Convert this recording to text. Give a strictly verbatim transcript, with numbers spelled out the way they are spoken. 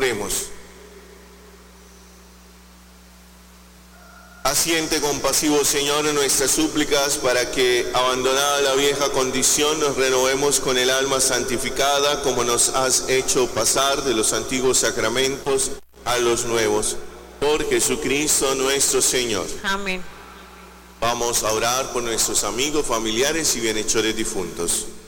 Oremos. Asiente compasivo, Señor, en nuestras súplicas para que, abandonada la vieja condición, nos renovemos con el alma santificada, como nos has hecho pasar de los antiguos sacramentos a los nuevos. Por Jesucristo nuestro Señor. Amén. Vamos a orar por nuestros amigos, familiares y bienhechores difuntos.